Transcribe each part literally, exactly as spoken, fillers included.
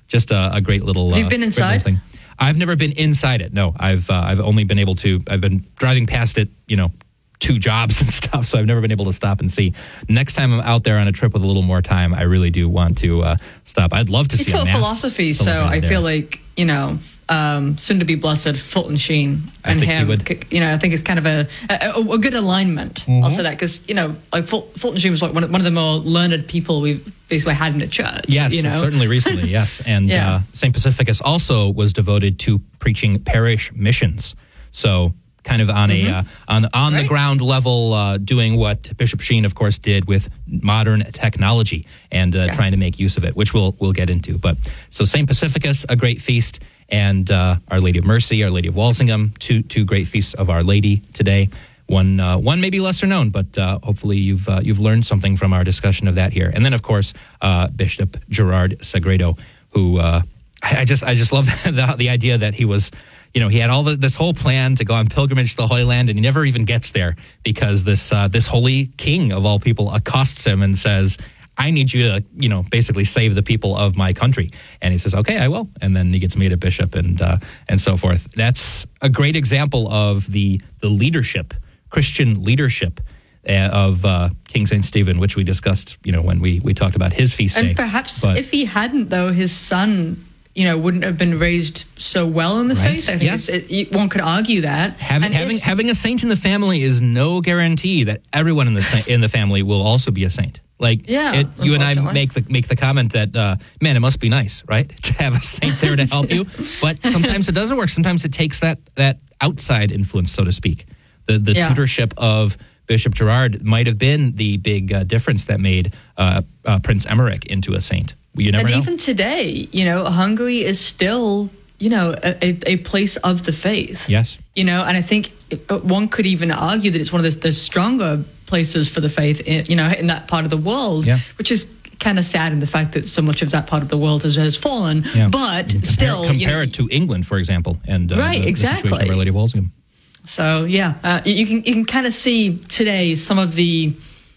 just a, a great little. Have you been uh, inside? Thing. I've never been inside it. No, I've uh, I've only been able to. I've been driving past it, you know, two jobs and stuff. So I've never been able to stop and see. Next time I'm out there on a trip with a little more time, I really do want to uh, stop. I'd love to you see. taught a mass philosophy, so I there. feel like you know. Um, soon to be blessed Fulton Sheen I and think him. he would. You know, I think it's kind of a a, a good alignment. Mm-hmm. I'll say that because you know, like Ful- Fulton Sheen was like one of, one of the more learned people we've basically had in the church. Yes, you know? certainly recently. Yes, and Yeah. uh, Saint Pacificus also was devoted to preaching parish missions. So. Kind of on Mm-hmm. a uh, on on right. the ground level, uh, doing what Bishop Sheen, of course, did with modern technology and uh, Yeah. trying to make use of it, which we'll we'll get into. But so Saint Pacificus, a great feast, and uh, Our Lady of Mercy, Our Lady of Walsingham, two two great feasts of Our Lady today. One uh, one maybe lesser known, but uh, hopefully you've uh, you've learned something from our discussion of that here. And then, of course, uh, Bishop Gerard Sagredo, who uh, I, I just I just love the the idea that he was. You know, he had all the, this whole plan to go on pilgrimage to the Holy Land, and he never even gets there because this uh, this holy king of all people accosts him and says, I need you to, you know, basically save the people of my country. And he says, okay, I will. And then he gets made a bishop and uh, and so forth. That's a great example of the the leadership, Christian leadership uh, of uh, King Saint Stephen, which we discussed, you know, when we, we talked about his feast and day. perhaps But- if he hadn't, though, his son. You know, wouldn't have been raised so well in the Right. faith. I think Yeah. it's, it, you- one could argue that. Having And having if- having a saint in the family is no guarantee that everyone in the sa- in the family will also be a saint. Like Yeah, it, you and I unfortunately. make the make the comment that uh, man, it must be nice, right, to have a saint there to help you. But sometimes it doesn't work. Sometimes it takes that that outside influence, so to speak. The the Yeah. tutorship of Bishop Gerard might have been the big uh, difference that made uh, uh, Prince Emmerich into a saint. You never and know. even today, you know, Hungary is still, you know, a, a place of the faith. Yes. You know, and I think one could even argue that it's one of the, the stronger places for the faith, in, you know, in that part of the world, Yeah. which is kind of sad in the fact that so much of that part of the world has, has fallen. Yeah. But compare, still, compare you know, it to England, for example, and uh, Right, the, the situation exactly. of Our Lady of Walsingham. So yeah, uh, you can you can kind of see today some of the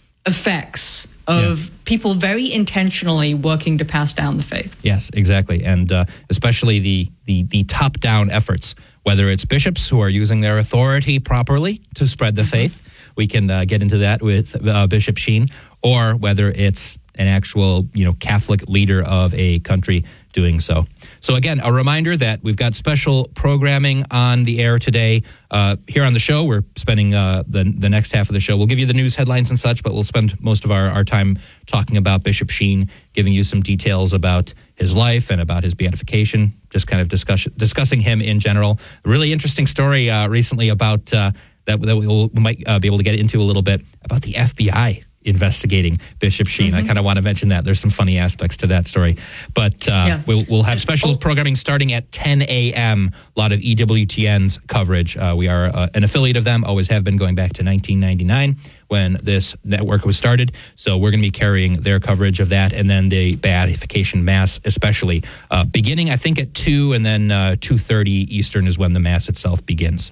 effects of Yeah. people very intentionally working to pass down the faith. Yes, exactly, and uh, especially the, the the top-down efforts, whether it's bishops who are using their authority properly to spread the faith, we can uh, get into that with uh, Bishop Sheen, or whether it's an actual, you know, Catholic leader of a country doing so. So again, a reminder that we've got special programming on the air today. Uh, here on the show, we're spending uh, the the next half of the show. We'll give you the news headlines and such, but we'll spend most of our, our time talking about Bishop Sheen, giving you some details about his life and about his beatification, just kind of discuss, discussing him in general. A really interesting story uh, recently about uh, that, that we'll, we might uh, be able to get into a little bit about the F B I investigating Bishop Sheen. Mm-hmm. I kind of want to mention that. There's some funny aspects to that story. But uh, Yeah. we'll, we'll have special programming starting at ten a.m. A lot of E W T N's coverage. Uh, we are uh, an affiliate of them, always have been, going back to nineteen ninety-nine when this network was started. So we're going to be carrying their coverage of that, and then the Beatification Mass especially. Uh, beginning, I think, at two, and then uh, two thirty Eastern is when the Mass itself begins.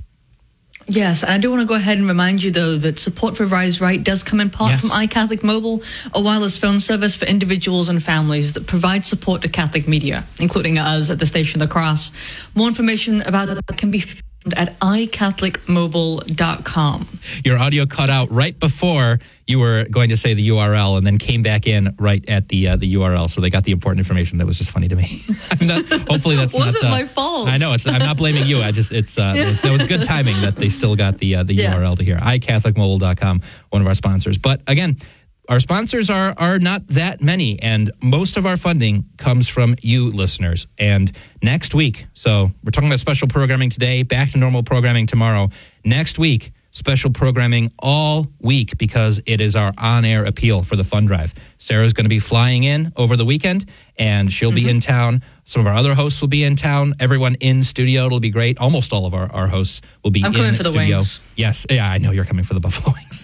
Yes, and I do want to go ahead and remind you, though, that support for Rise Right does come in part Yes. from iCatholic Mobile, a wireless phone service for individuals and families that provide support to Catholic media, including us at the Station of the Cross. More information about that can be found at i catholic mobile dot com. Your audio cut out right before you were going to say the U R L, and then came back in right at the uh, the U R L. So they got the important information. That was just funny to me. I'm not, hopefully that's Wasn't not uh, my fault. I know it's. I'm not blaming you. I just it's uh, that, was, that was good timing that they still got the uh, the Yeah. U R L to hear. i catholic mobile dot com, one of our sponsors. But again, our sponsors are are not that many, and most of our funding comes from you listeners. And next week, so we're talking about special programming today, back to normal programming tomorrow. Next week, special programming all week because it is our on-air appeal for the fund drive. Sarah's going to be flying in over the weekend, and she'll be in town. Some of our other hosts will be in town. Everyone in studio. It'll be great. Almost all of our, our hosts will be I'm in coming for the studio. wings. Yes. Yeah, I know you're coming for the buffalo wings.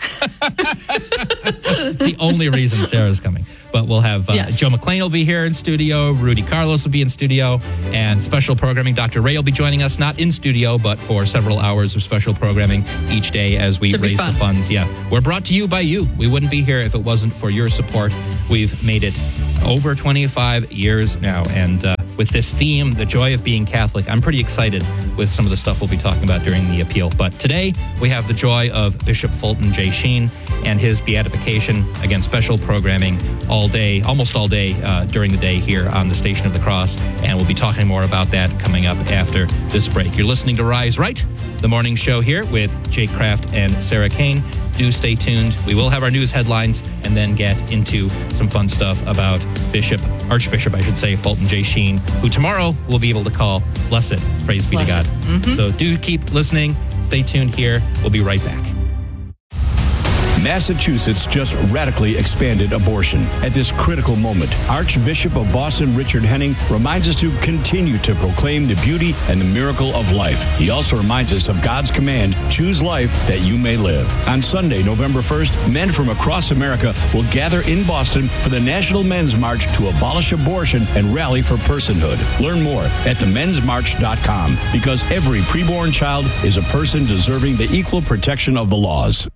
It's the only reason Sarah's coming. But we'll have uh, Yes. Joe McLean will be here in studio. Rudy Carlos will be in studio. And special programming. Doctor Ray will be joining us, not in studio, but for several hours of special programming each day as we Should be raise fun. the funds. Yeah. We're brought to you by you. We wouldn't be here if it wasn't for your support. We've made it over twenty-five years now. And uh, with this theme, the joy of being Catholic. I'm pretty excited with some of the stuff we'll be talking about during the appeal. But today, we have the joy of Bishop Fulton J. Sheen and his beatification. Again, special programming all day, almost all day uh, during the day here on the Station of the Cross. And we'll be talking more about that coming up after this break. You're listening to Rise Right, the morning show here with Jake Kraft and Sarah Kane. Do stay tuned. We will have our news headlines and then get into some fun stuff about Bishop, Archbishop, I should say, Fulton J. Sheen, who tomorrow we'll be able to call Blessed. Praise be Blessed. to God. Mm-hmm. So do keep listening. Stay tuned here. We'll be right back. Massachusetts just radically expanded abortion. At this critical moment, Archbishop of Boston Richard Henning reminds us to continue to proclaim the beauty and the miracle of life. He also reminds us of God's command, choose life that you may live. On Sunday, November first, men from across America will gather in Boston for the National Men's March to abolish abortion and rally for personhood. Learn more at the men's march dot com, because every preborn child is a person deserving the equal protection of the laws.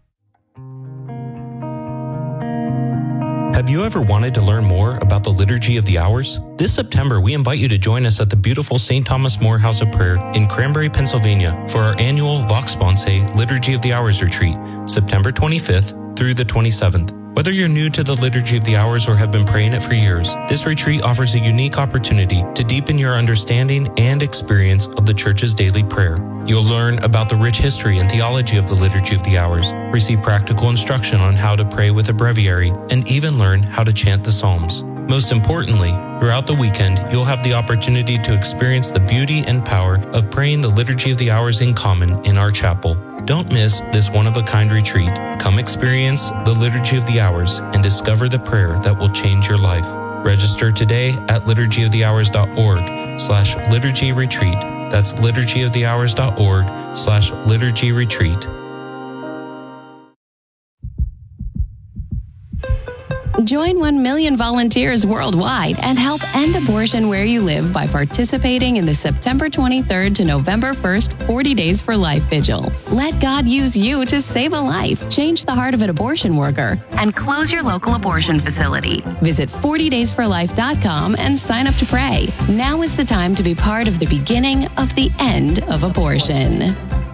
Have you ever wanted to learn more about the Liturgy of the Hours? This September, we invite you to join us at the beautiful Saint Thomas More House of Prayer in Cranberry, Pennsylvania for our annual Vox Sponsae Liturgy of the Hours retreat, September twenty-fifth through the twenty-seventh. Whether you're new to the Liturgy of the Hours or have been praying it for years, this retreat offers a unique opportunity to deepen your understanding and experience of the Church's daily prayer. You'll learn about the rich history and theology of the Liturgy of the Hours, receive practical instruction on how to pray with a breviary, and even learn how to chant the Psalms. Most importantly, throughout the weekend, you'll have the opportunity to experience the beauty and power of praying the Liturgy of the Hours in common in our chapel. Don't miss this one-of-a-kind retreat. Come experience the Liturgy of the Hours and discover the prayer that will change your life. Register today at liturgy of the hours dot org slash liturgy retreat. That's liturgy of the hours dot org slash liturgy retreat. Join one million volunteers worldwide and help end abortion where you live by participating in the September twenty-third to November first forty Days for Life Vigil. Let God use you to save a life, change the heart of an abortion worker, and close your local abortion facility. Visit forty days for life dot com and sign up to pray. Now is the time to be part of the beginning of the end of abortion.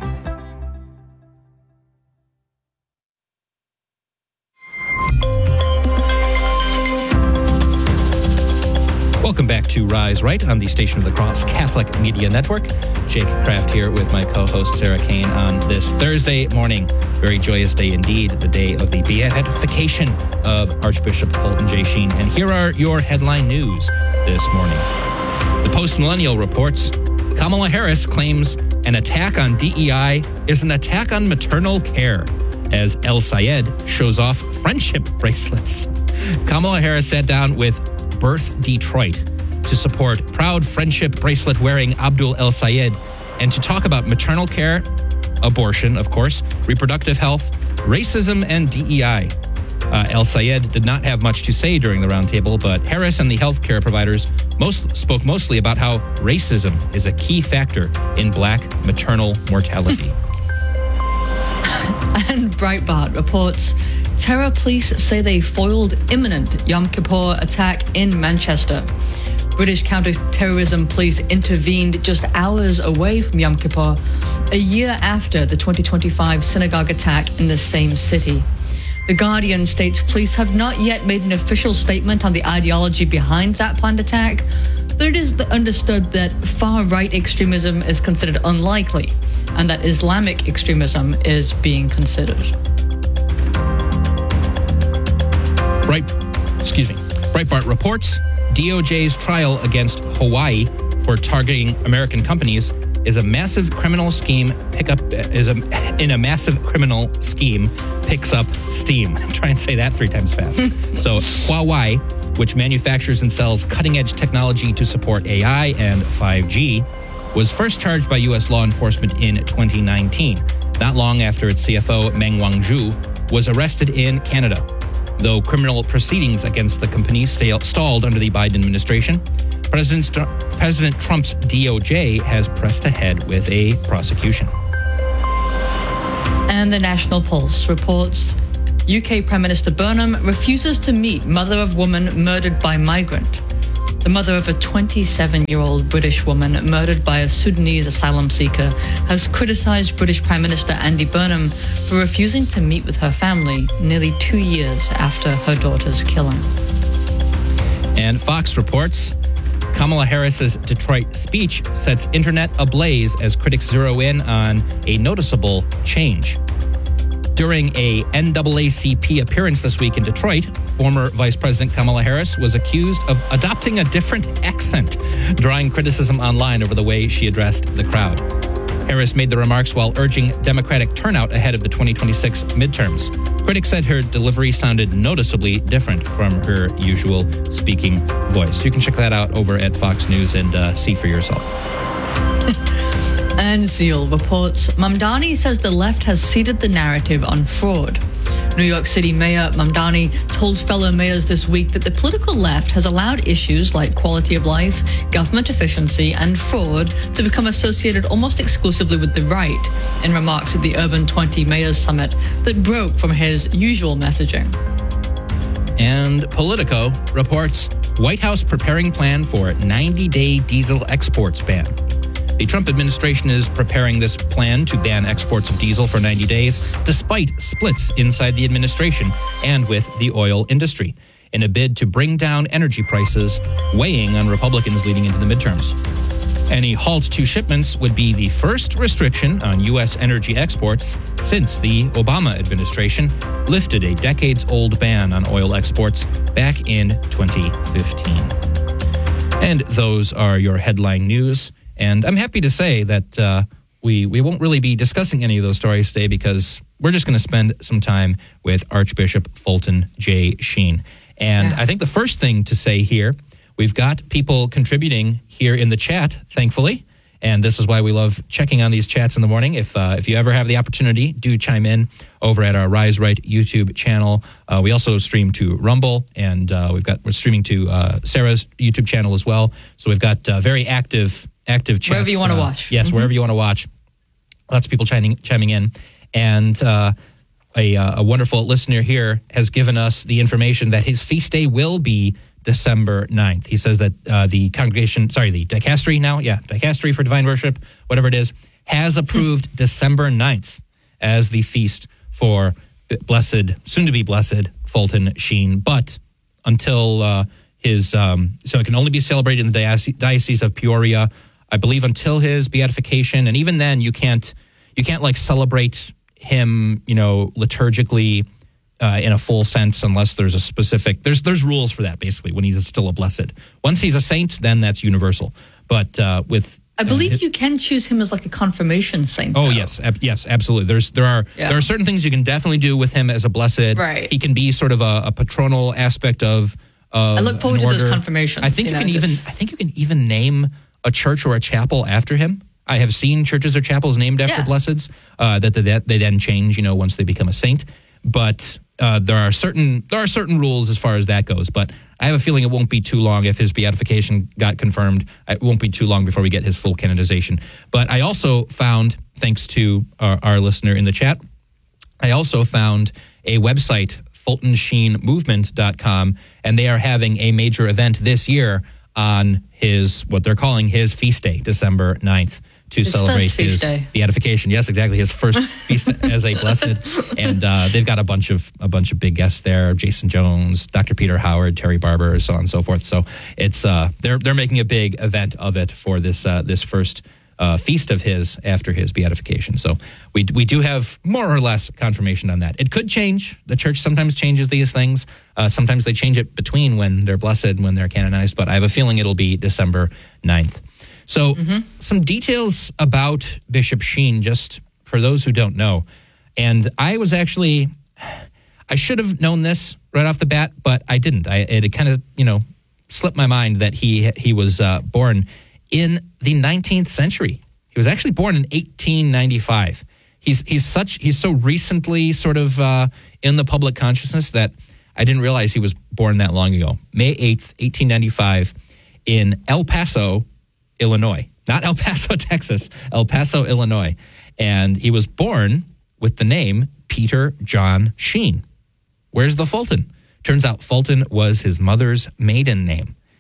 Welcome back to Rise Right on the Station of the Cross Catholic Media Network. Jake Kraft here with my co-host Sarah Kane on this Thursday morning. Very joyous day indeed, the day of the beatification of Archbishop Fulton J. Sheen. And here are your headline news this morning. The Post-Millennial reports Kamala Harris claims an attack on D E I is an attack on maternal care as El Sayed shows off friendship bracelets. Kamala Harris sat down with Birth Detroit to support proud friendship bracelet wearing Abdul El Sayed and to talk about maternal care, abortion, of course, reproductive health, racism, and D E I. Uh, El Sayed did not have much to say during the roundtable, but Harris and the healthcare providers most spoke mostly about how racism is a key factor in black maternal mortality. And Breitbart reports terror police say they foiled imminent Yom Kippur attack in Manchester. British counter-terrorism police intervened just hours away from Yom Kippur, a year after the twenty twenty-five synagogue attack in the same city. The Guardian states police have not yet made an official statement on the ideology behind that planned attack, but it is understood that far-right extremism is considered unlikely and that Islamic extremism is being considered. Bright, excuse me. Breitbart reports D O J's trial against Hawaii for targeting American companies is a massive criminal scheme. Pick up is a in a massive criminal scheme picks up steam. Try and say that three times fast. So Huawei, which manufactures and sells cutting-edge technology to support A I and five G, was first charged by U S law enforcement in twenty nineteen, not long after its C F O Meng Wanzhou was arrested in Canada. Though criminal proceedings against the company stalled under the Biden administration, President, President Trump's D O J has pressed ahead with a prosecution. And the National Pulse reports U K Prime Minister Burnham refuses to meet mother of woman murdered by migrant. The mother of a twenty-seven-year-old British woman murdered by a Sudanese asylum seeker has criticized British Prime Minister Andy Burnham for refusing to meet with her family nearly two years after her daughter's killing. And Fox reports Kamala Harris's Detroit speech sets internet ablaze as critics zero in on a noticeable change. During a N double A C P appearance this week in Detroit, former Vice President Kamala Harris was accused of adopting a different accent, drawing criticism online over the way she addressed the crowd. Harris made the remarks while urging Democratic turnout ahead of the twenty twenty-six midterms. Critics said her delivery sounded noticeably different from her usual speaking voice. You can check that out over at Fox News and uh, see for yourself. And Zeal reports Mamdani says the left has ceded the narrative on fraud. New York City Mayor Mamdani told fellow mayors this week that the political left has allowed issues like quality of life, government efficiency, and fraud to become associated almost exclusively with the right, in remarks at the Urban twenty Mayors Summit that broke from his usual messaging. And Politico reports White House preparing plan for ninety-day diesel exports ban. The Trump administration is preparing this plan to ban exports of diesel for ninety days, despite splits inside the administration and with the oil industry, in a bid to bring down energy prices, weighing on Republicans leading into the midterms. Any halt to shipments would be the first restriction on U S energy exports since the Obama administration lifted a decades-old ban on oil exports back in twenty fifteen. And those are your headline news. And I'm happy to say that uh, we we won't really be discussing any of those stories today because we're just going to spend some time with Archbishop Fulton J. Sheen. And yeah. I think the first thing to say here, we've got people contributing here in the chat, thankfully. And this is why we love checking on these chats in the morning. If uh, if you ever have the opportunity, do chime in over at our Rise Right YouTube channel. Uh, we also stream to Rumble, and uh, we've got we're streaming to uh, Sarah's YouTube channel as well. So we've got uh, very active active chats. Wherever you want to uh, watch. Yes, mm-hmm. Wherever you want to watch. Lots of people chiming chiming in, and uh, a uh, a wonderful listener here has given us the information that his feast day will be December ninth. He says that uh, the congregation, sorry, the dicastery now, yeah, dicastery for divine worship, whatever it is, has approved December ninth as the feast for blessed, soon-to-be blessed Fulton Sheen. But until uh, his, um, so it can only be celebrated in the diocese, diocese of Peoria, I believe, until his beatification. And even then, you can't, you can't like celebrate him, you know, liturgically Uh, in a full sense, unless there's a specific, there's there's rules for that, basically, when he's still a blessed. Once he's a saint, then that's universal. But uh, with... I believe uh, you can choose him as like a confirmation saint. Oh, though. yes, ab- yes, absolutely. There's There are yeah. there are certain things you can definitely do with him as a blessed. Right. He can be sort of a, a patronal aspect of, of I look forward to order. those confirmations. I think you, you can know, even just... I think you can even name a church or a chapel after him. I have seen churches or chapels named after yeah. blesseds uh, that, that they then change, you know, once they become a saint. But uh, there are certain there are certain rules as far as that goes. But I have a feeling it won't be too long if his beatification got confirmed. It won't be too long before we get his full canonization. But I also found, thanks to our, our listener in the chat, I also found a website, fulton sheen movement dot com, and they are having a major event this year on his, what they're calling his feast day, December ninth. To his celebrate his day. beatification. Yes, exactly. His first feast as a blessed. And uh, they've got a bunch of a bunch of big guests there. Jason Jones, Doctor Peter Howard, Terry Barber, so on and so forth. So it's uh, they're they're making a big event of it for this uh, this first uh, feast of his after his beatification. So we we do have more or less confirmation on that. It could change. The church sometimes changes these things. Uh, sometimes they change it between when they're blessed and when they're canonized. But I have a feeling it'll be December ninth. So mm-hmm. some details about Bishop Sheen, just for those who don't know. And I was actually, I should have known this right off the bat, but I didn't. I, it kind of, you know, slipped my mind that he he was uh, born in the nineteenth century. He was actually born in eighteen ninety-five. He's he's such he's so recently sort of uh, in the public consciousness that I didn't realize he was born that long ago. May eighth, eighteen ninety-five, in El Paso, Illinois, not El Paso, Texas, El Paso, Illinois. And he was born with the name Peter John Sheen. Where's the Fulton? Turns out Fulton was his mother's maiden name.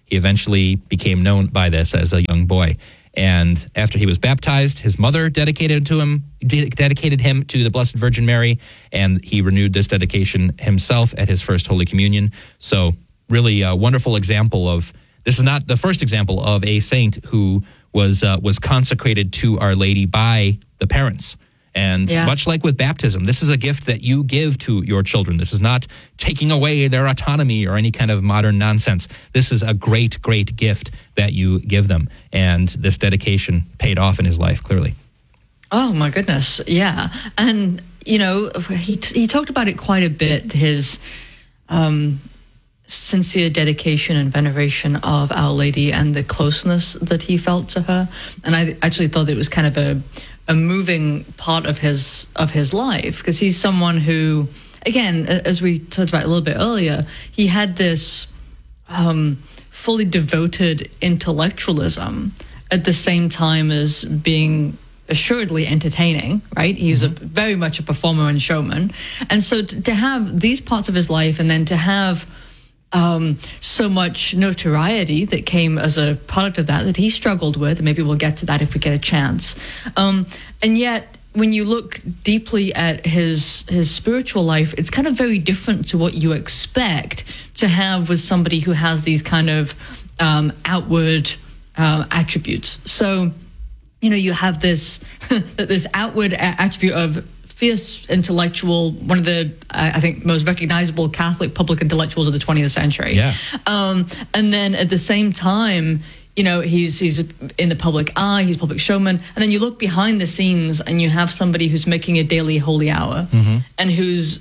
He eventually became known by this as a young boy. And after he was baptized, his mother dedicated to him, de- dedicated him to the Blessed Virgin Mary, and he renewed this dedication himself at his first Holy Communion. So really a wonderful example of, this is not the first example of a saint who was uh, was consecrated to Our Lady by the parents. And yeah. much like with baptism, this is a gift that you give to your children. This is not taking away their autonomy or any kind of modern nonsense. This is a great, great gift that you give them. And this dedication paid off in his life, clearly. Oh, my goodness. Yeah. And, you know, he, he talked about it quite a bit, his um, sincere dedication and veneration of Our Lady and the closeness that he felt to her. And I actually thought it was kind of a... a moving part of his of his life, because he's someone who, again, as we talked about a little bit earlier, he had this um, fully devoted intellectualism at the same time as being assuredly entertaining, right? He's mm-hmm. a, very much a performer and showman. And so to, to have these parts of his life and then to have Um, so much notoriety that came as a product of that, that he struggled with, and maybe we'll get to that if we get a chance. Um, and yet, when you look deeply at his his spiritual life, it's kind of very different to what you expect to have with somebody who has these kind of um, outward uh, attributes. So, you know, you have this this outward a- attribute of fierce intellectual, one of the, uh, I think, most recognizable Catholic public intellectuals of the twentieth century. Yeah. Um, and then at the same time, you know, he's he's in the public eye, he's a public showman. And then you look behind the scenes and you have somebody who's making a daily holy hour mm-hmm. and who's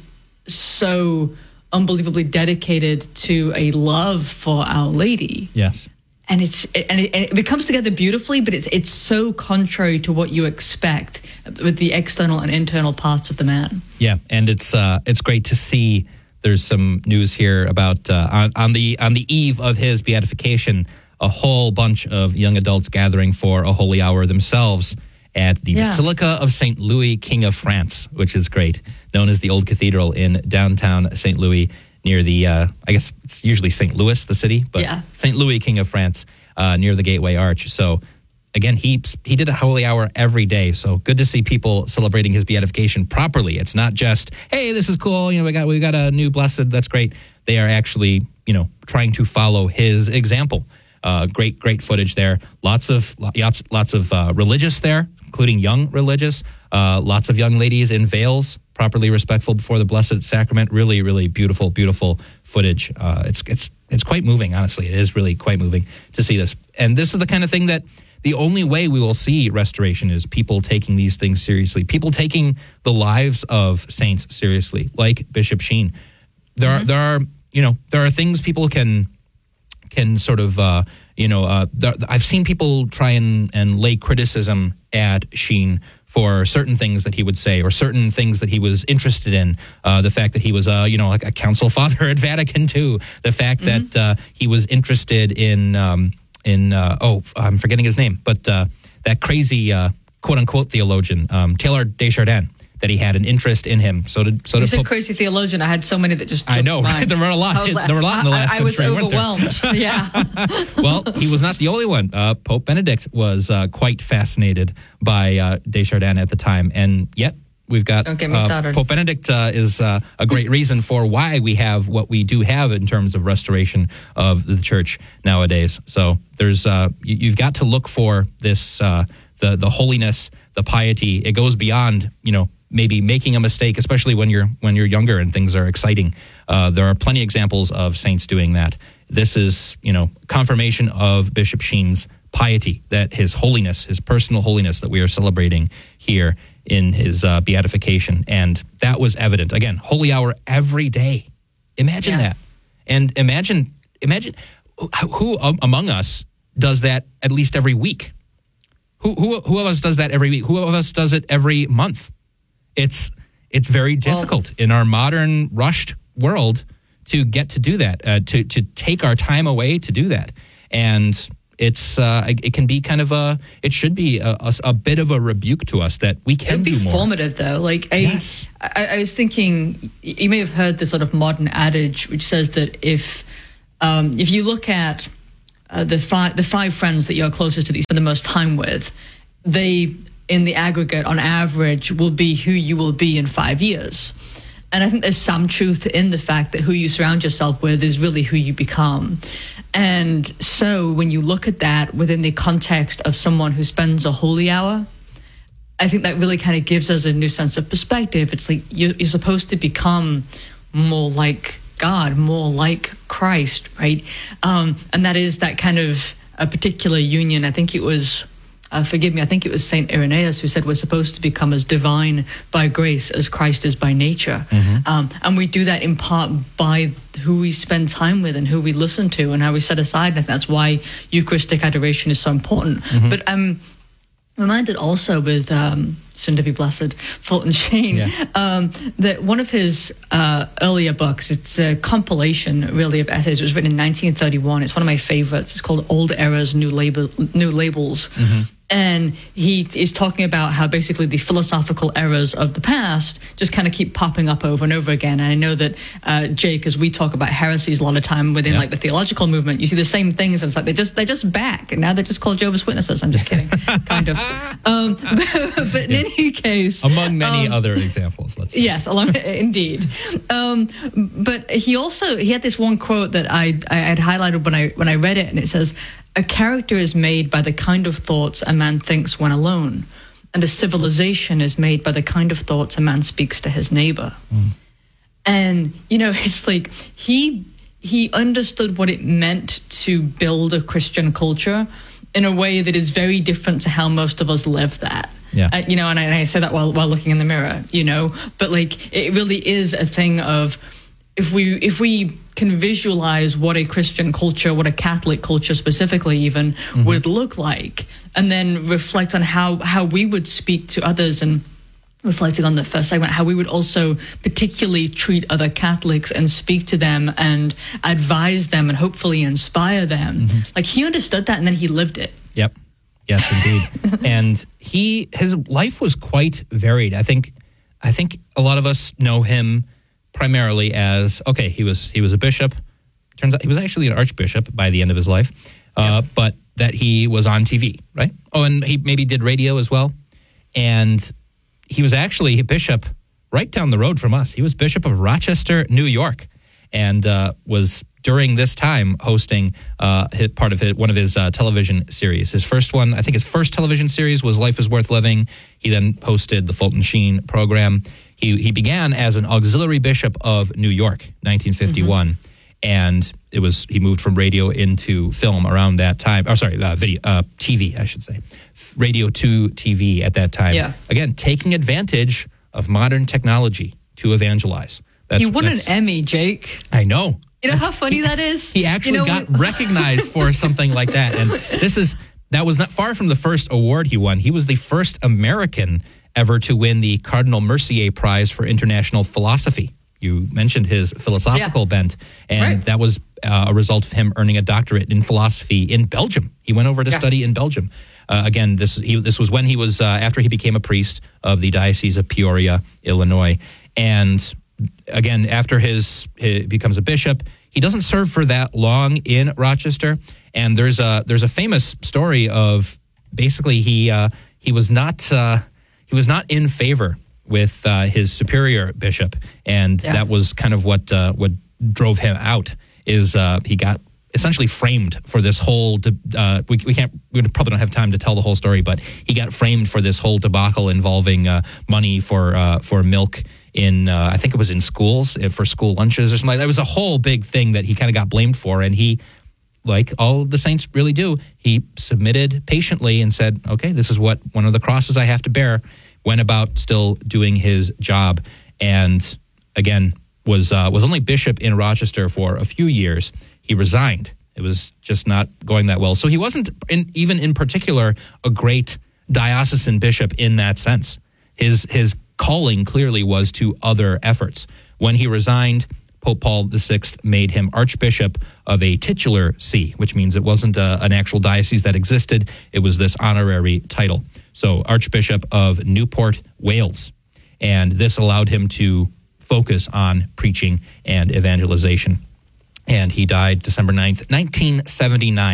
so unbelievably dedicated to a love for Our Lady. Yes. And it's and it, and it comes together beautifully, but it's it's so contrary to what you expect with the external and internal parts of the man. Yeah, and it's uh, it's great to see. There's some news here about uh, on, on the on the eve of his beatification, a whole bunch of young adults gathering for a holy hour themselves at the yeah. Basilica of Saint Louis, King of France, which is great, known as the Old Cathedral in downtown Saint Louis, near the, uh, I guess it's usually Saint Louis, the city, but yeah. Saint Louis, King of France, uh, near the Gateway Arch. So again, he he did a holy hour every day. So good to see people celebrating his beatification properly. It's not just, hey, this is cool. You know, we got we got a new blessed. That's great. They are actually, you know, trying to follow his example. Uh, great, great footage there. Lots of lots lots of uh, religious there, including young religious. Uh, lots of young ladies in veils, properly respectful before the Blessed Sacrament. Really, really beautiful, beautiful footage. Uh, it's it's it's quite moving, honestly. It is really quite moving to see this. And this is the kind of thing that the only way we will see restoration is people taking these things seriously, people taking the lives of saints seriously, like Bishop Sheen. There mm-hmm. are there are you know there are things people can can sort of uh, you know uh, there, I've seen people try and, and lay criticism at Sheen for certain things that he would say or certain things that he was interested in. Uh, the fact that he was, uh, you know, like a council father at Vatican two. The fact mm-hmm. that uh, he was interested in, um, in uh, oh, I'm forgetting his name, but uh, that crazy uh, quote-unquote theologian, um, Taylor Desjardins, that he had an interest in him. So did so you did said Pope, crazy theologian. I had so many that just I know, right? There were a lot. Like, there were a lot in the last I, I was century, overwhelmed. Yeah. Well, he was not the only one. Uh, Pope Benedict was uh, quite fascinated by uh, Desjardins at the time, and yet we've got Don't get me uh, started. Pope Benedict uh, is uh, a great reason for why we have what we do have in terms of restoration of the church nowadays. So there's uh, you, you've got to look for this uh, the the holiness, the piety. It goes beyond, you know, maybe making a mistake, especially when you're when you're younger and things are exciting. Uh, there are plenty of examples of saints doing that. This is, you know, confirmation of Bishop Sheen's piety, that his holiness, his personal holiness that we are celebrating here in his uh, beatification. And that was evident. Again, holy hour every day. Imagine yeah. that. And imagine, imagine who, who among us does that at least every week? Who, who, who of us does that every week? Who of us does it every month? It's it's very difficult well, in our modern rushed world to get to do that, uh, to to take our time away to do that, and it's uh, it can be kind of a it should be a, a, a bit of a rebuke to us that we can It'd be do more. Formative though. Like I, yes. I, I was thinking, you may have heard the sort of modern adage which says that if um, if you look at uh, the five the five friends that you're closest to, that you spend the most time with, they, in the aggregate, on average, will be who you will be in five years. And I think there's some truth in the fact that who you surround yourself with is really who you become. And so when you look at that within the context of someone who spends a holy hour, I think that really kind of gives us a new sense of perspective. It's like you're, you're supposed to become more like God, more like Christ, right? Um, and that is that kind of a particular union. I think it was, uh, forgive me, I think it was Saint Irenaeus who said we're supposed to become as divine by grace as Christ is by nature. Mm-hmm. Um, and we do that in part by who we spend time with and who we listen to and how we set aside. And that's why Eucharistic adoration is so important. Mm-hmm. But I'm reminded also with, um, soon to be blessed, Fulton Sheen, yeah. um, that one of his uh, earlier books, it's a compilation really of essays. It was written in nineteen thirty-one. It's one of my favorites. It's called Old Errors, New, Label, New Labels. Mm-hmm. And he is talking about how basically the philosophical errors of the past just kind of keep popping up over and over again. And I know that, uh, Jake, as we talk about heresies a lot of time within yeah. like the theological movement, you see the same things. It's like they just they're just back, and now they're just called Jehovah's Witnesses. I'm just kidding, kind of. Um, but, but in any case, among many um, other examples, let's say. Yes, along, indeed. Um, but he also he had this one quote that I I had highlighted when I when I read it, and it says, "A character is made by the kind of thoughts a man thinks when alone, and a civilization is made by the kind of thoughts a man speaks to his neighbor." Mm. And, you know, it's like he he understood what it meant to build a Christian culture in a way that is very different to how most of us live that. Yeah. Uh, you know, and I, and I say that while while looking in the mirror, you know, but like it really is a thing of if we if we can visualize what a Christian culture, what a Catholic culture specifically even mm-hmm. would look like, and then reflect on how, how we would speak to others, and reflecting on the first segment, how we would also particularly treat other Catholics and speak to them and advise them and hopefully inspire them. Mm-hmm. Like he understood that and then he lived it. Yep. Yes, indeed. And he, his life was quite varied. I think, I think a lot of us know him primarily as, okay, he was he was a bishop. Turns out he was actually an archbishop by the end of his life, uh, yeah. but that he was on T V, right? Oh, and he maybe did radio as well. And he was actually a bishop right down the road from us. He was Bishop of Rochester, New York, and uh, was during this time hosting uh, his, part of his, one of his uh, television series. His first one, I think his first television series was Life is Worth Living. He then hosted the Fulton Sheen program. He he began as an auxiliary bishop of New York, nineteen fifty-one, mm-hmm. and it was he moved from radio into film around that time. Oh, sorry, uh, video, uh, T V, I should say, radio to T V at that time. Yeah. Again, taking advantage of modern technology to evangelize. That's, he won that's, an Emmy, Jake. I know. You know that's, how funny that is? He actually you know, got recognized for something like that, and this is that was not far from the first award he won. He was the first American ever to win the Cardinal Mercier Prize for International Philosophy. You mentioned his philosophical yeah. bent, and right. that was uh, a result of him earning a doctorate in philosophy in Belgium. He went over to yeah. study in Belgium. Uh, again, this he, this was when he was uh, after he became a priest of the Diocese of Peoria, Illinois, and again after his he becomes a bishop, he doesn't serve for that long in Rochester. And there's a there's a famous story of basically he uh, he was not. Uh, He was not in favor with uh, his superior bishop, and yeah. that was kind of what uh, what drove him out. Is uh, he got essentially framed for this whole? De- uh, we we can't we probably don't have time to tell the whole story, but he got framed for this whole debacle involving uh, money for uh, for milk in uh, I think it was in schools for school lunches or something like that. It was a whole big thing that he kind of got blamed for, and he, like all the saints really do, he submitted patiently and said, okay, this is what one of the crosses I have to bear, went about still doing his job, and again, was uh, was only bishop in Rochester for a few years. He resigned. It was just not going that well. So he wasn't in, even in particular a great diocesan bishop in that sense. His, his calling clearly was to other efforts. When he resigned, Pope Paul the Sixth made him Archbishop of a titular see, which means it wasn't a, an actual diocese that existed. It was this honorary title. So Archbishop of Newport, Wales. And this allowed him to focus on preaching and evangelization. And he died December ninth, nineteen seventy-nine,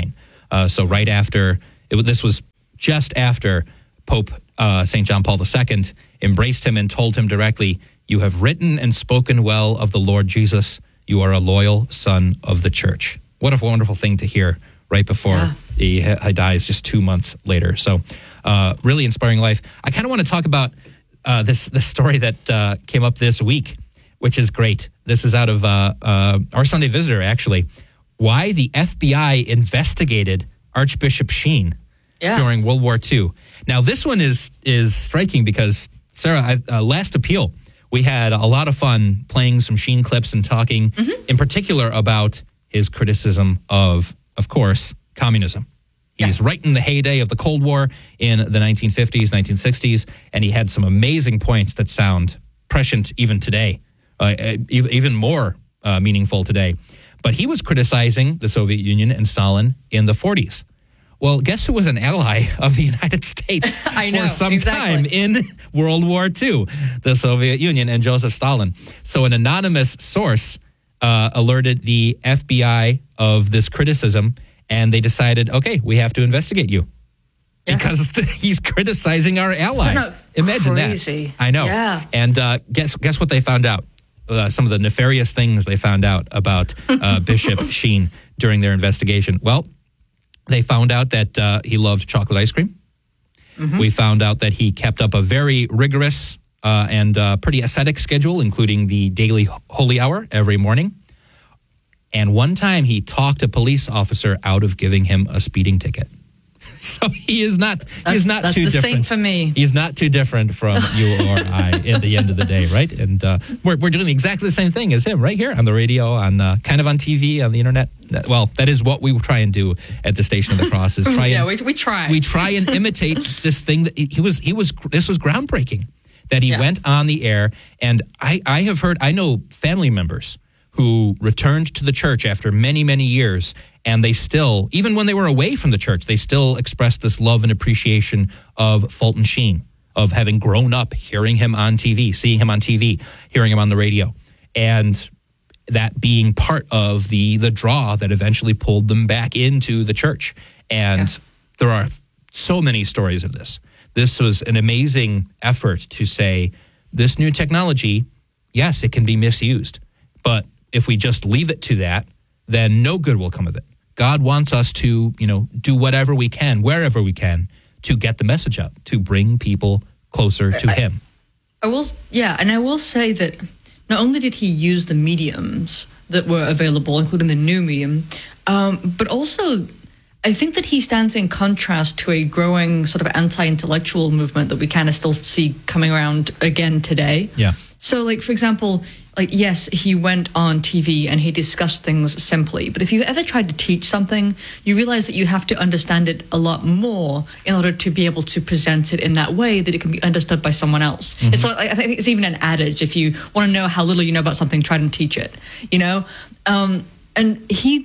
Uh, so right after, it, wa- this was just after Pope uh, Saint John Paul the Second embraced him and told him directly, "You have written and spoken well of the Lord Jesus. You are a loyal son of the church." What a wonderful thing to hear right before Yeah. he, he dies just two months later. So uh, really inspiring life. I kind of want to talk about uh, this, this story that uh, came up this week, which is great. This is out of uh, uh, our Sunday Visitor, actually. Why the F B I investigated Archbishop Sheen Yeah. during World War Two. Now, this one is is striking because, Sarah, I, uh, last appeal, we had a lot of fun playing some Sheen clips and talking in particular about his criticism of, of course, communism. He's Yeah. right in the heyday of the Cold War in the nineteen fifties, nineteen sixties, and he had some amazing points that sound prescient even today, uh, e- even more uh, meaningful today. But he was criticizing the Soviet Union and Stalin in the forties. Well, guess who was an ally of the United States I know, for some exactly. time in World War Two? The Soviet Union and Joseph Stalin. So an anonymous source uh, alerted the F B I of this criticism, and they decided, okay, we have to investigate you. Yeah. Because he's criticizing our ally. Isn't that Imagine crazy? that. I know. Yeah. And uh, guess guess what they found out? Uh, some of the nefarious things they found out about uh, Bishop Sheen during their investigation. Well, they found out that uh, he loved chocolate ice cream. Mm-hmm. We found out that he kept up a very rigorous uh, and uh, pretty ascetic schedule, including the daily holy hour every morning. And one time he talked a police officer out of giving him a speeding ticket. So he is not That's, he's not that's too the different. same for me. He's not too different from you or I at the end of the day, right? And uh, we're we're doing exactly the same thing as him right here on the radio, on uh, kind of on T V, on the internet. That- Well, that is what we try and do at the Station of the Cross. Is try Yeah, and, we, we try. we try and imitate this thing that he was he was this was groundbreaking, that he Yeah. went on the air. And I I have heard, I know family members who returned to the church after many many years, and they still, even when they were away from the church, they still expressed this love and appreciation of Fulton Sheen, of having grown up hearing him on T V, seeing him on T V, hearing him on the radio, and that being part of the the draw that eventually pulled them back into the church. And Yeah. there are so many stories of this. This was an amazing effort to say, this new technology, yes, it can be misused, but if we just leave it to that, then no good will come of it. God wants us to, you know, do whatever we can, wherever we can, to get the message out, to bring people closer to Him. I will, yeah, and I will say that not only did he use the mediums that were available, including the new medium, um, but also I think that he stands in contrast to a growing sort of anti-intellectual movement that we kind of still see coming around again today. Yeah. So, like, for example, like, yes, he went on T V and he discussed things simply. But if you ever tried to teach something, you realize that you have to understand it a lot more in order to be able to present it in that way that it can be understood by someone else. Mm-hmm. It's like, I think it's even an adage. If you want to know how little you know about something, try and teach it, you know? Um, and he...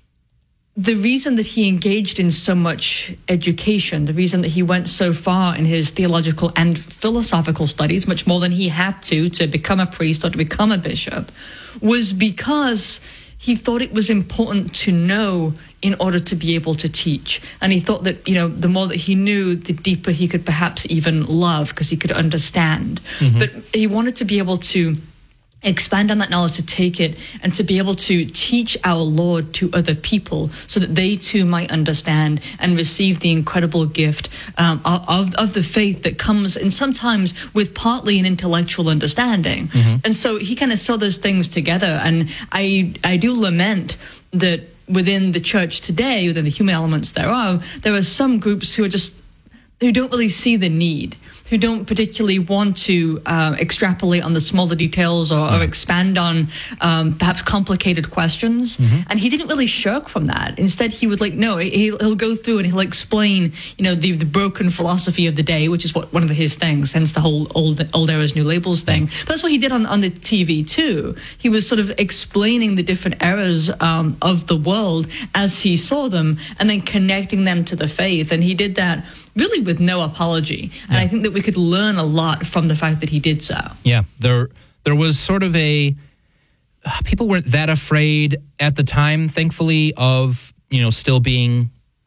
The reason that he engaged in so much education, the reason that he went so far in his theological and philosophical studies, much more than he had to to become a priest or to become a bishop, was because he thought it was important to know in order to be able to teach. And he thought that, you know, the more that he knew, the deeper he could perhaps even love, because he could understand. Mm-hmm. But he wanted to be able to expand on that knowledge, to take it and to be able to teach our Lord to other people so that they too might understand and receive the incredible gift um, of, of the faith that comes, and sometimes with partly an intellectual understanding. Mm-hmm. And so he kind of saw those things together. And I, I do lament that within the church today, within the human elements thereof, there are some groups who are just, who don't really see the need, who don't particularly want to uh, extrapolate on the smaller details or, or expand on um, perhaps complicated questions. Mm-hmm. And he didn't really shirk from that. Instead, he would like, no, he'll, he'll go through and he'll explain, you know, the, the broken philosophy of the day, which is what one of his things, hence the whole old, old eras, new labels thing. But that's what he did on, on the T V too. He was sort of explaining the different eras um, of the world as he saw them and then connecting them to the faith. And he did that really with no apology. And yeah. I think that we could learn a lot from the fact that he did so. Yeah, there there was sort of a, uh, people weren't that afraid at the time, thankfully, of, you know, still being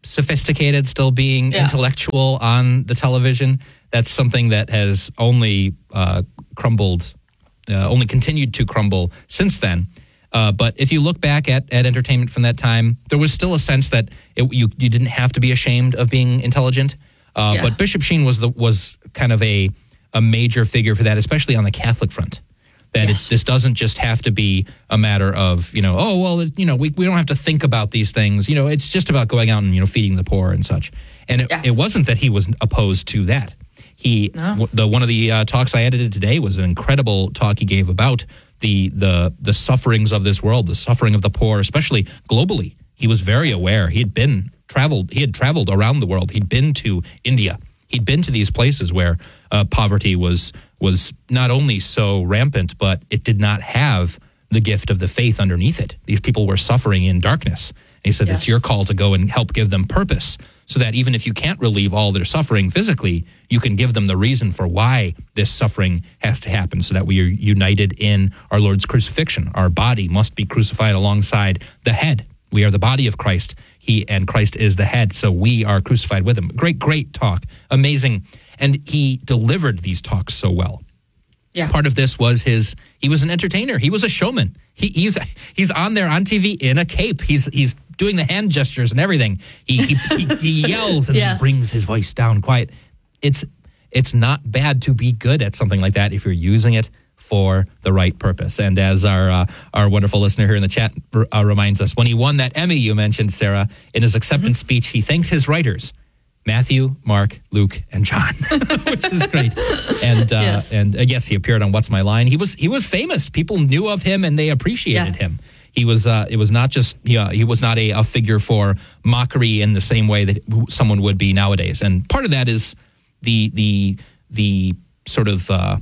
sophisticated, still being Yeah. intellectual on the television. That's something that has only uh, crumbled, uh, only continued to crumble since then. Uh, but if you look back at, at entertainment from that time, there was still a sense that it, you you didn't have to be ashamed of being intelligent. Uh, Yeah. But Bishop Sheen was the was kind of a a major figure for that, especially on the Catholic front. That Yes. it, this doesn't just have to be a matter of, you know, oh, well, it, you know, we, we don't have to think about these things. You know, it's just about going out and, you know, feeding the poor and such. And it, Yeah. it wasn't that he was opposed to that. He, No. w- the one of the uh, talks I edited today was an incredible talk he gave about the the the sufferings of this world, the suffering of the poor, especially globally. He was very aware. He had been traveled. He had traveled around the world. He'd been to India. He'd been to these places where uh, poverty was was not only so rampant, but it did not have the gift of the faith underneath it. These people were suffering in darkness. And he said, Yes. it's your call to go and help give them purpose so that even if you can't relieve all their suffering physically, you can give them the reason for why this suffering has to happen so that we are united in our Lord's crucifixion. Our body must be crucified alongside the head. We are the body of Christ. He and Christ is the head, so we are crucified with him. Great, great talk. Amazing. And he delivered these talks so well. Yeah. Part of this was his, he was an entertainer. He was a showman. He, he's he's on there on T V in a cape. He's he's doing the hand gestures and everything. He he, he, he yells and Yes. he brings his voice down quiet. It's it's not bad to be good at something like that if you're using it for the right purpose. And as our uh, our wonderful listener here in the chat uh, reminds us, when he won that Emmy you mentioned, Sarah, in his acceptance Mm-hmm. speech, he thanked his writers, Matthew, Mark, Luke, and John, which is great. And uh, Yes. and uh, yes, he appeared on What's My Line. He was he was famous. People knew of him and they appreciated Yeah. him. He was uh, it was not just you know, he was not a, a figure for mockery in the same way that someone would be nowadays. And part of that is the the the sort of uh,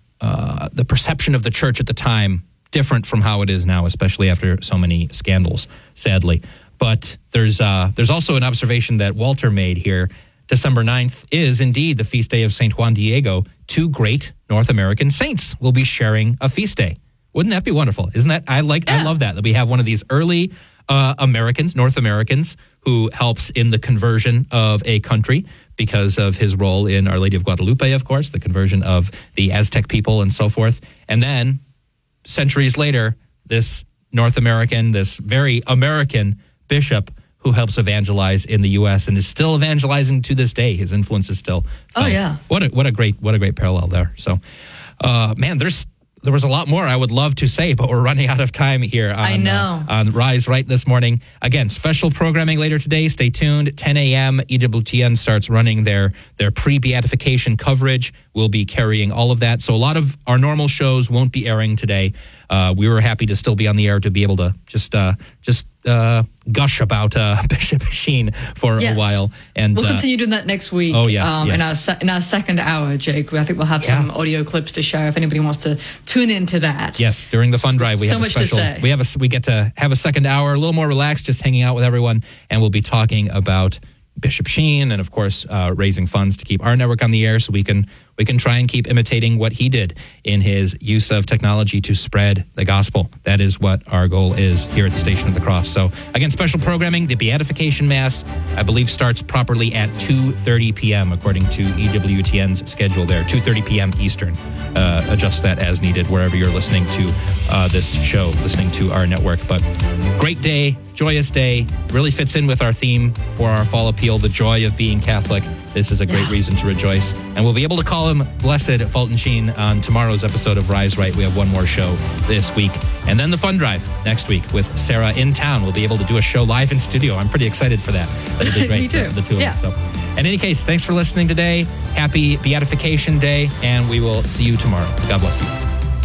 uh, the perception of the church at the time different from how it is now, especially after so many scandals, sadly. But there's uh, there's also an observation that Walter made here. December ninth is indeed the feast day of Saint Juan Diego. Two great North American saints will be sharing a feast day. Wouldn't that be wonderful? Isn't that, I like, I Yeah. love that, that we have one of these early uh, Americans, North Americans, who helps in the conversion of a country because of his role in Our Lady of Guadalupe, of course, the conversion of the Aztec people and so forth. And then centuries later, this North American, this very American bishop who helps evangelize in the U S and is still evangelizing to this day. His influence is still felt. Oh, yeah. What a, what a great, what a great parallel there. So, uh, man, there's, there was a lot more I would love to say, but we're running out of time here on, I know. uh, on Rise Right this morning. Again, special programming later today. Stay tuned. ten a.m. E W T N starts running their, their pre-beatification coverage. We'll be carrying all of that. So a lot of our normal shows won't be airing today. Uh, we were happy to still be on the air to be able to just uh, just uh, gush about uh, Bishop Sheen for Yes. a while. And We'll uh, continue doing that next week. Oh, yes, um, In yes. our se- in our second hour, Jake. I think we'll have Yeah. some audio clips to share if anybody wants to tune into that. Yes, during the fund drive, we So have a much to special. say. We have a we get to have a second hour, a little more relaxed, just hanging out with everyone, and we'll be talking about Bishop Sheen and, of course, uh, raising funds to keep our network on the air, so we can we can try and keep imitating what he did in his use of technology to spread the gospel. That is what our goal is here at the Station of the Cross. So, again, special programming. The Beatification Mass, I believe, starts properly at two thirty p.m. according to E W T N's schedule there, two thirty p.m. Eastern. Uh, adjust that as needed wherever you're listening to uh, this show, listening to our network. But great day, joyous day, really fits in with our theme for our fall appeal, the joy of being Catholic. This is a great Yeah. reason to rejoice. And we'll be able to call him Blessed Fulton Sheen on tomorrow's episode of Rise Right. We have one more show this week. And then the Fun Drive next week with Sarah in town. We'll be able to do a show live in studio. I'm pretty excited for that. That'll be great Me too. for the two Yeah. of us. So, in any case, thanks for listening today. Happy Beatification Day, and we will see you tomorrow. God bless you.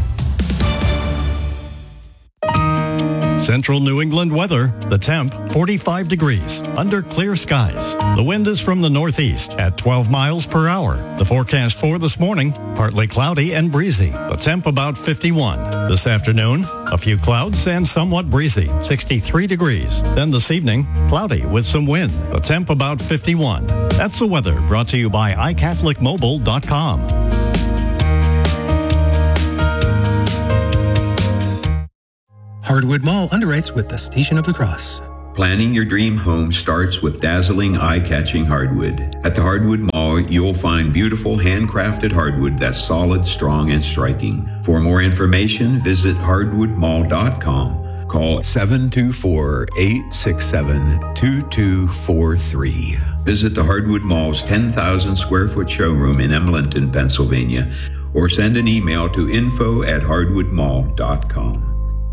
Central New England weather. The temp, forty-five degrees, under clear skies. The wind is from the northeast at twelve miles per hour. The forecast for this morning, partly cloudy and breezy. The temp about fifty-one. This afternoon, a few clouds and somewhat breezy, sixty-three degrees. Then this evening, cloudy with some wind. The temp about fifty-one. That's the weather brought to you by i catholic mobile dot com. Hardwood Mall underwrites with the Station of the Cross. Planning your dream home starts with dazzling, eye-catching hardwood. At the Hardwood Mall, you'll find beautiful handcrafted hardwood that's solid, strong, and striking. For more information, visit hardwood mall dot com. Call seven two four, eight six seven, two two four three. Visit the Hardwood Mall's ten thousand square foot showroom in Emlenton, Pennsylvania, or send an email to info at hardwood mall dot com.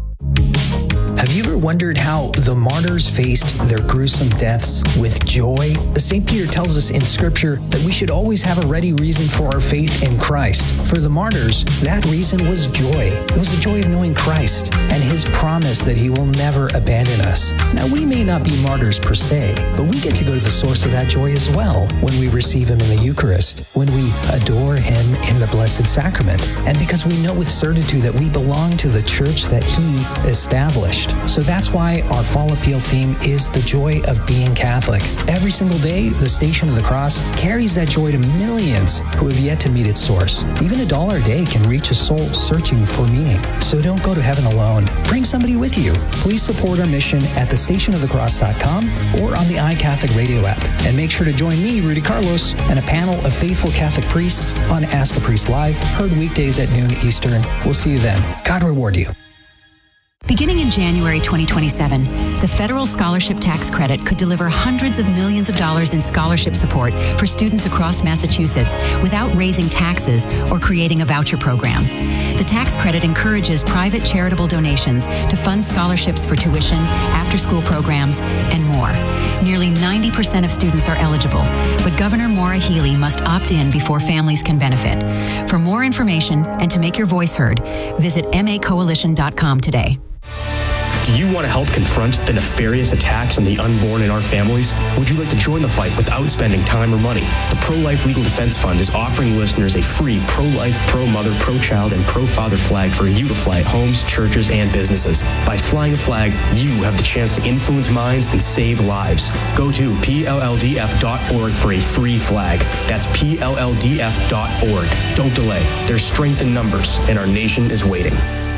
Have you ever wondered how the martyrs faced their gruesome deaths with joy? Saint Peter tells us in Scripture that we should always have a ready reason for our faith in Christ. For the martyrs, that reason was joy. It was the joy of knowing Christ and His promise that He will never abandon us. Now, we may not be martyrs per se, but we get to go to the source of that joy as well when we receive Him in the Eucharist, when we adore Him in the Blessed Sacrament, and because we know with certitude that we belong to the church that He established. So that's why our fall appeal theme is the joy of being Catholic. Every single day, the Station of the Cross carries that joy to millions who have yet to meet its source. Even a dollar a day can reach a soul searching for meaning. So don't go to heaven alone. Bring somebody with you. Please support our mission at the station of the cross dot com or on the iCatholic radio app. And make sure to join me, Rudy Carlos, and a panel of faithful Catholic priests on Ask a Priest Live, heard weekdays at noon Eastern. We'll see you then. God reward you. Beginning in January twenty twenty-seven, the federal scholarship tax credit could deliver hundreds of millions of dollars in scholarship support for students across Massachusetts without raising taxes or creating a voucher program. The tax credit encourages private charitable donations to fund scholarships for tuition, after-school programs, and more. Nearly ninety percent of students are eligible, but Governor Maura Healey must opt in before families can benefit. For more information and to make your voice heard, visit m a coalition dot com today. Do you want to help confront the nefarious attacks on the unborn in our families? Would you like to join the fight without spending time or money? The Pro-Life Legal Defense Fund is offering listeners a free pro-life, pro-mother, pro-child, and pro-father flag for you to fly at homes, churches, and businesses. By flying a flag, you have the chance to influence minds and save lives. Go to P L L D F dot org for a free flag. That's P L L D F dot org. Don't delay. There's strength in numbers, and our nation is waiting.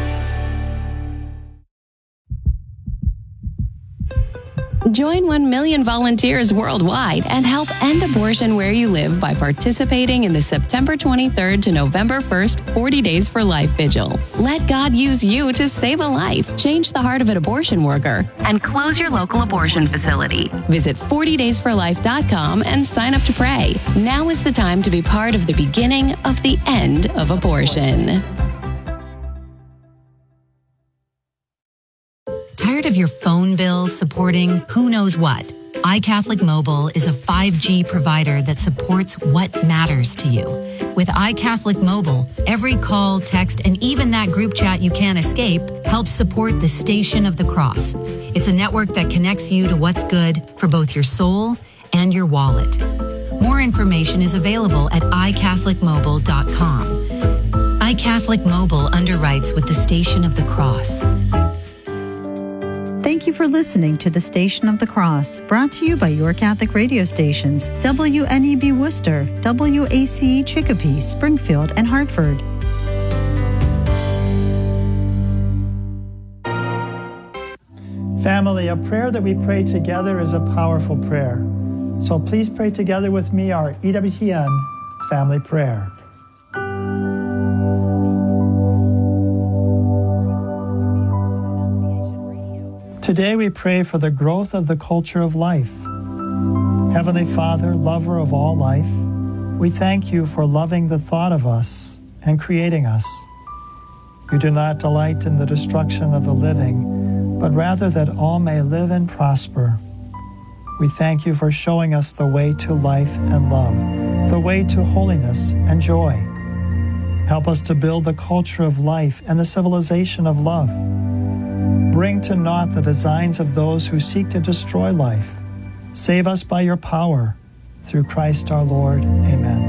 Join one million volunteers worldwide and help end abortion where you live by participating in the September twenty-third to November first forty Days for Life Vigil. Let God use you to save a life, change the heart of an abortion worker, and close your local abortion facility. Visit forty days for life dot com and sign up to pray. Now is the time to be part of the beginning of the end of abortion. Tired of your phone bill supporting who knows what? iCatholic Mobile is a five G provider that supports what matters to you. With iCatholic Mobile, every call, text, and even that group chat you can't escape helps support the Station of the Cross. It's a network that connects you to what's good for both your soul and your wallet. More information is available at i catholic mobile dot com. iCatholic Mobile underwrites with the Station of the Cross. Thank you for listening to the Station of the Cross, brought to you by your Catholic radio stations, W N E B Worcester, W A C E Chicopee, Springfield, and Hartford. Family, a prayer that we pray together is a powerful prayer. So please pray together with me our E W T N family prayer. Today we pray for the growth of the culture of life. Heavenly Father, lover of all life, we thank you for loving the thought of us and creating us. You do not delight in the destruction of the living, but rather that all may live and prosper. We thank you for showing us the way to life and love, the way to holiness and joy. Help us to build the culture of life and the civilization of love. Bring to naught the designs of those who seek to destroy life. Save us by your power. Through Christ our Lord. Amen.